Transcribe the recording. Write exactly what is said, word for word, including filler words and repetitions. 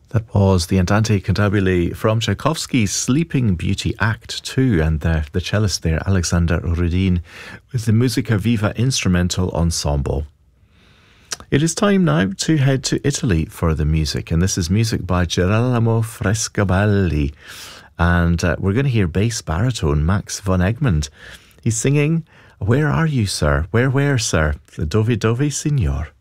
That was the Andante Cantabile from Tchaikovsky's Sleeping Beauty Act two, and the, the cellist there, Alexander Rudin, with the Musica Viva Instrumental Ensemble. It is time now to head to Italy for the music, and this is music by Girolamo Frescobaldi, and uh, we're going to hear bass baritone Max von Egmond. He's singing Where Are You, Sir? Where, where, sir? The Dove Dove Signor.